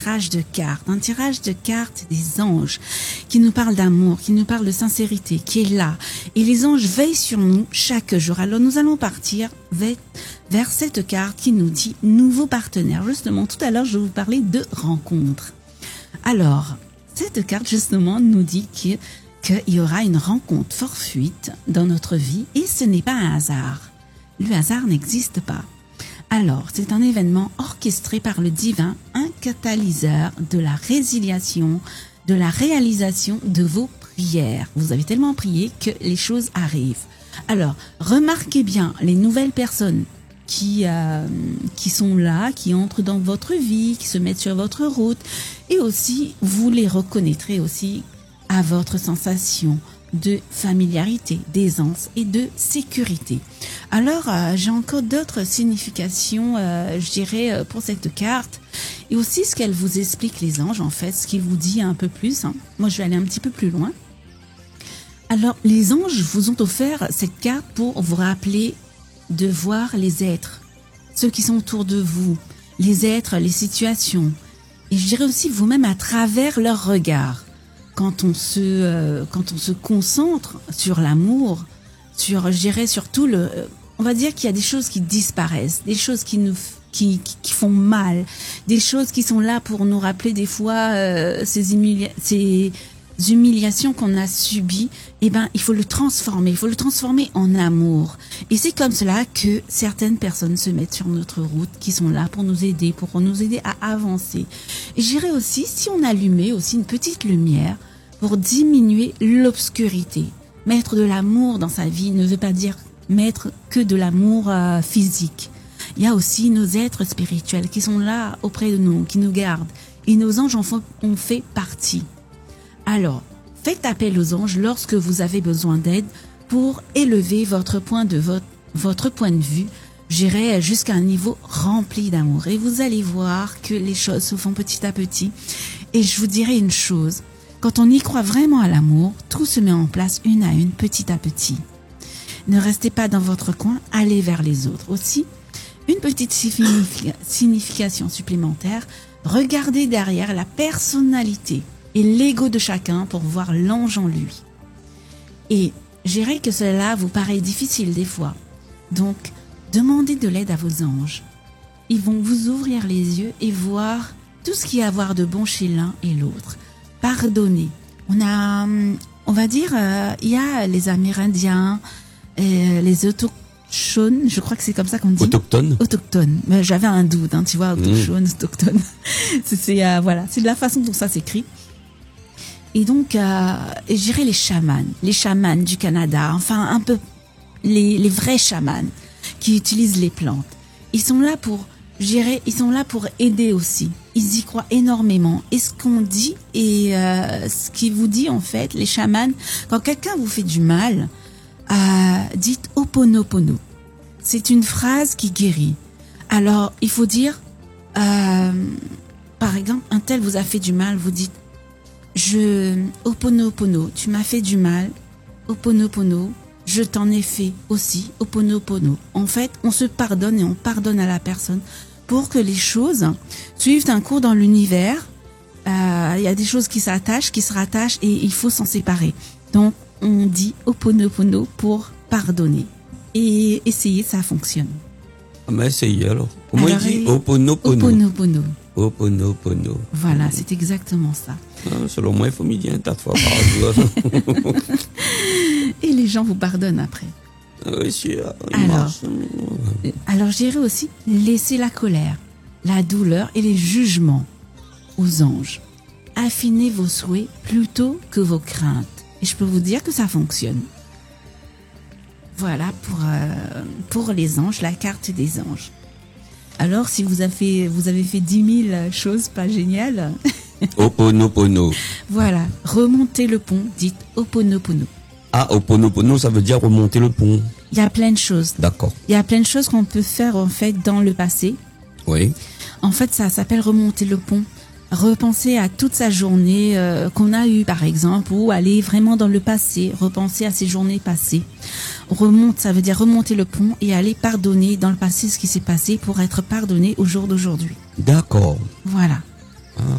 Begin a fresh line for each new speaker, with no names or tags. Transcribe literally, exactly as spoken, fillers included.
tirage de cartes, un tirage de cartes des anges qui nous parle d'amour, qui nous parle de sincérité, qui est là. Et les anges veillent sur nous chaque jour. Alors nous allons partir vers, vers cette carte qui nous dit nouveau partenaire. Justement, tout à l'heure, je vous parlais de rencontre. Alors, cette carte, justement, nous dit que, qu'il y aura une rencontre fortuite dans notre vie et ce n'est pas un hasard. Le hasard n'existe pas. Alors, c'est un événement orchestré par le divin, un catalyseur de la résiliation, de la réalisation de vos prières. Vous avez tellement prié que les choses arrivent. Alors, remarquez bien les nouvelles personnes qui euh, qui sont là, qui entrent dans votre vie, qui se mettent sur votre route, et aussi vous les reconnaîtrez aussi à votre sensation de familiarité, d'aisance et de sécurité. Alors, euh, j'ai encore d'autres significations, euh, je dirais, euh, pour cette carte, et aussi ce qu'elle vous explique, les anges, en fait, ce qu'il vous dit un peu plus. Hein. Moi, je vais aller un petit peu plus loin. Alors, les anges vous ont offert cette carte pour vous rappeler de voir les êtres, ceux qui sont autour de vous, les êtres, les situations, et je dirais aussi vous-même à travers leur regard. Quand on se, euh, quand on se concentre sur l'amour, sur, je dirais surtout le, euh, on va dire qu'il y a des choses qui disparaissent, des choses qui nous, qui, qui, qui font mal, des choses qui sont là pour nous rappeler des fois euh, ces, humilia- ces humiliations qu'on a subies. Eh ben, il faut le transformer, il faut le transformer en amour. Et c'est comme cela que certaines personnes se mettent sur notre route, qui sont là pour nous aider, pour nous aider à avancer. Et je dirais aussi, si on allumait aussi une petite lumière, pour diminuer l'obscurité. Mettre de l'amour dans sa vie ne veut pas dire mettre que de l'amour euh, physique. Il y a aussi nos êtres spirituels qui sont là auprès de nous, qui nous gardent. Et nos anges en font, en fait partie. Alors, faites appel aux anges lorsque vous avez besoin d'aide pour élever votre point de, votre, votre point de vue, j'irai jusqu'à un niveau rempli d'amour. Et vous allez voir que les choses se font petit à petit. Et je vous dirai une chose. Quand on y croit vraiment à l'amour, tout se met en place une à une, petit à petit. Ne restez pas dans votre coin, allez vers les autres. Aussi, une petite signification supplémentaire, regardez derrière la personnalité et l'ego de chacun pour voir l'ange en lui. Et je dirais que cela vous paraît difficile des fois. Donc, demandez de l'aide à vos anges. Ils vont vous ouvrir les yeux et voir tout ce qu'il y a à voir de bon chez l'un et l'autre. Pardonner. On a, on va dire, euh, il y a les Amérindiens, euh, les autochtones, je crois que c'est comme ça qu'on dit.
Autochtones.
Autochtones. Mais j'avais un doute, hein, tu vois, autochtones, mmh. autochtones. c'est, c'est euh, voilà, c'est de la façon dont ça s'écrit. Et donc, euh, je dirais les chamans, les chamans du Canada, enfin un peu les, les vrais chamans qui utilisent les plantes. Ils sont là pour, je dirais, ils sont là pour aider aussi. Ils y croient énormément. Et ce qu'on dit, et euh, ce qui vous dit en fait, les chamans, quand quelqu'un vous fait du mal, euh, dites Ho'oponopono. C'est une phrase qui guérit. Alors, il faut dire, euh, par exemple, un tel vous a fait du mal, vous dites, je, Ho'oponopono, tu m'as fait du mal, Ho'oponopono, je t'en ai fait aussi, Ho'oponopono. En fait, on se pardonne et on pardonne à la personne pour que les choses suivent un cours dans l'univers. Euh, il y a des choses qui s'attachent, qui se rattachent et il faut s'en séparer. Donc, on dit Ho'oponopono pour pardonner. Et essayer, ça fonctionne.
Ah, mais essayez alors. Comment
alors,
il dit Ho'oponopono.
Ho'oponopono.
Ho'oponopono.
Voilà, c'est exactement ça.
Ah, selon moi, il faut m'y dire un tas de fois par jour.
Et les gens vous pardonnent après.
Oui, c'est,
alors, alors, je dirais aussi, laissez la colère, la douleur et les jugements aux anges. Affinez vos souhaits plutôt que vos craintes. Et je peux vous dire que ça fonctionne. Voilà pour, euh, pour les anges, la carte des anges. Alors, si vous avez fait, vous avez fait dix mille choses pas géniales...
Ho'oponopono.
Voilà, remontez le pont, dites Ho'oponopono.
Ah, Ho'oponopono, ça veut dire remonter le pont.
Il y a plein de choses.
D'accord.
Il y a plein de choses qu'on peut faire en fait dans le passé.
Oui.
En fait, ça s'appelle remonter le pont. Repenser à toute sa journée euh, qu'on a eue, par exemple, ou aller vraiment dans le passé, repenser à ses journées passées. Remonte, ça veut dire remonter le pont et aller pardonner dans le passé ce qui s'est passé pour être pardonné au jour d'aujourd'hui.
D'accord.
Voilà.